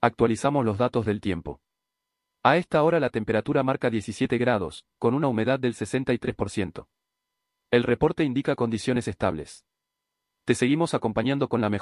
Actualizamos los datos del tiempo. A esta hora la temperatura marca 17 grados, con una humedad del 63%. El reporte indica condiciones estables. Te seguimos acompañando con la mejor